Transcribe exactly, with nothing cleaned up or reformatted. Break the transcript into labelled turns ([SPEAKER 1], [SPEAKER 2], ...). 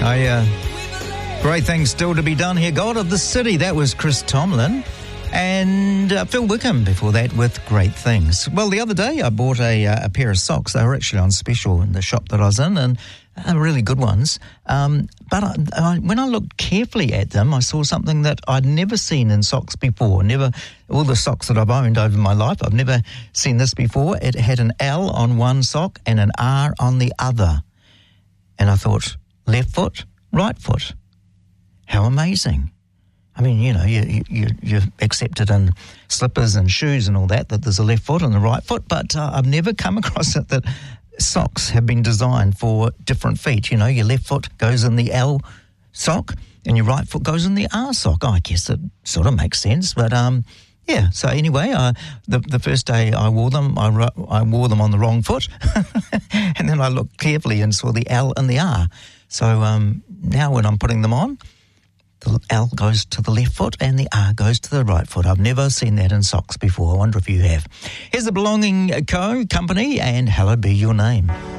[SPEAKER 1] I, uh, great things still to be done here. God of the City, that was Chris Tomlin. And uh, Phil Wickham before that with Great Things. Well, the other day I bought a, uh, a pair of socks. They were actually on special in the shop that I was in, and uh, really good ones. Um, but I, I, when I looked carefully at them, I saw something that I'd never seen in socks before. Never, all the socks that I've owned over my life, I've never seen this before. It had an L on one sock and an R on the other. And I thought, left foot, right foot. How amazing. I mean, you know, you, you, you accept it in slippers and shoes and all that, that there's a left foot and a right foot, but uh, I've never come across it that socks have been designed for different feet. You know, your left foot goes in the L sock and your right foot goes in the R sock. Oh, I guess it sort of makes sense, but um, yeah. So anyway, uh, the the first day I wore them, I, I wore them on the wrong foot, and then I looked carefully and saw the L and the R. So um, now when I'm putting them on, the L goes to the left foot and the R goes to the right foot. I've never seen that in socks before. I wonder if you have. Here's the Belonging Co. Company and Hallowed Be Your Name.